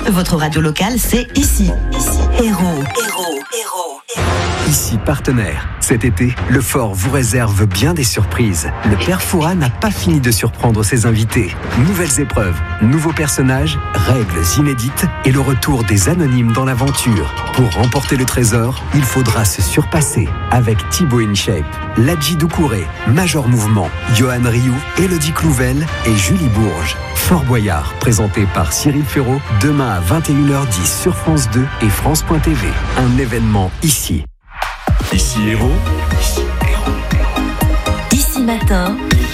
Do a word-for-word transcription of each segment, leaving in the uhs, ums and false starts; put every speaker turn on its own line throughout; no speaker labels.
Votre radio locale, c'est ici. Ici. Héros. Héros. Héros.
Ici partenaire. Cet été, le Fort vous réserve bien des surprises. Le Père Fouras n'a pas fini de surprendre ses invités. Nouvelles épreuves, nouveaux personnages, règles inédites et le retour des anonymes dans l'aventure. Pour remporter le trésor, il faudra se surpasser avec Thibaut InShape, Ladji Doucouré, Major Mouvement, Johan Rioux, Élodie Clouvel et Julie Bourges. Fort Boyard, présenté par Cyril Ferraud, demain à vingt et une heures dix sur France deux et France point T V. Un événement ici.
Ici Héros. Ici Héros.
Ici matin.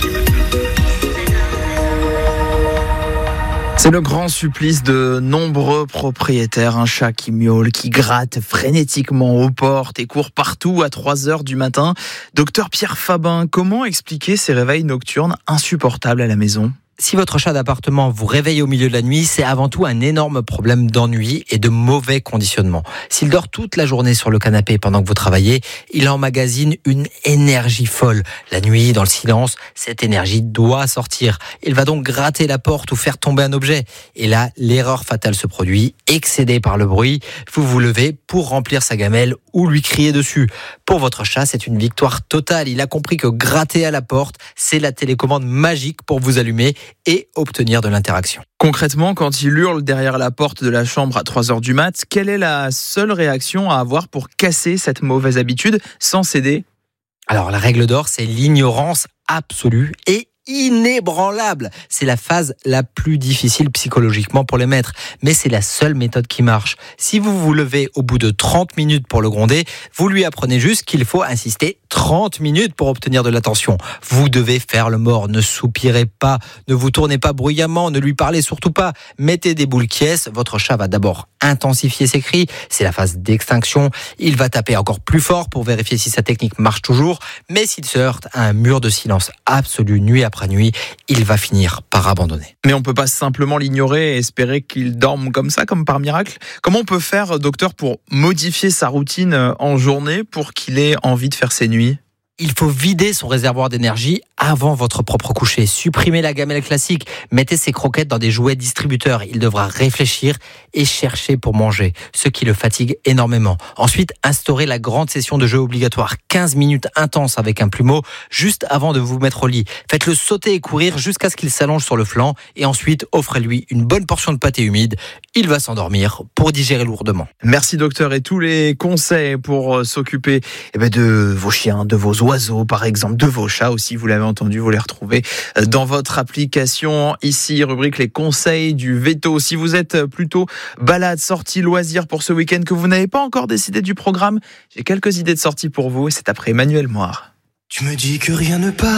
C'est le grand supplice de nombreux propriétaires. Un chat qui miaule, qui gratte frénétiquement aux portes et court partout à trois heures du matin. Docteur Pierre Fabin, comment expliquer ces réveils nocturnes insupportables à la maison ?
Si votre chat d'appartement vous réveille au milieu de la nuit, c'est avant tout un énorme problème d'ennui et de mauvais conditionnement. S'il dort toute la journée sur le canapé pendant que vous travaillez, il emmagasine une énergie folle. La nuit, dans le silence, cette énergie doit sortir. Il va donc gratter la porte ou faire tomber un objet. Et là, l'erreur fatale se produit. Excédé par le bruit, vous vous levez pour remplir sa gamelle ou lui crier dessus. Pour votre chat, c'est une victoire totale. Il a compris que gratter à la porte, c'est la télécommande magique pour vous allumer et obtenir de l'interaction.
Concrètement, quand il hurle derrière la porte de la chambre à trois heures du mat, quelle est la seule réaction à avoir pour casser cette mauvaise habitude sans céder ?
Alors la règle d'or, c'est l'ignorance absolue et inébranlable. C'est la phase la plus difficile psychologiquement pour les maîtres, mais c'est la seule méthode qui marche. Si vous vous levez au bout de trente minutes pour le gronder, vous lui apprenez juste qu'il faut insister trente minutes pour obtenir de l'attention. Vous devez faire le mort, ne soupirez pas, ne vous tournez pas bruyamment, ne lui parlez surtout pas. Mettez des boules quiesces, votre chat va d'abord intensifier ses cris, c'est la phase d'extinction. Il va taper encore plus fort pour vérifier si sa technique marche toujours, mais s'il se heurte à un mur de silence absolu nuit après nuit, il va finir par abandonner.
Mais on peut pas simplement l'ignorer et espérer qu'il dorme comme ça, comme par miracle. Comment on peut faire, docteur, pour modifier sa routine en journée pour qu'il ait envie de faire ses nuits ?
Il faut vider son réservoir d'énergie avant votre propre coucher. Supprimez la gamelle classique. Mettez ses croquettes dans des jouets distributeurs. Il devra réfléchir et chercher pour manger, ce qui le fatigue énormément. Ensuite, instaurez la grande session de jeu obligatoire. quinze minutes intenses avec un plumeau juste avant de vous mettre au lit. Faites-le sauter et courir jusqu'à ce qu'il s'allonge sur le flanc. Et ensuite, offrez-lui une bonne portion de pâté humide. Il va s'endormir pour digérer lourdement.
Merci docteur. Et tous les conseils pour s'occuper eh ben, de vos chiens, de vos oiseaux par exemple, de vos chats aussi, vous l'avez entendu, vous les retrouvez dans votre application. Ici, rubrique les conseils du veto. Si vous êtes plutôt balade, sortie, loisir pour ce week-end, que vous n'avez pas encore décidé du programme, j'ai quelques idées de sortie pour vous et c'est après Emmanuel Moire.
Tu me dis que rien ne part.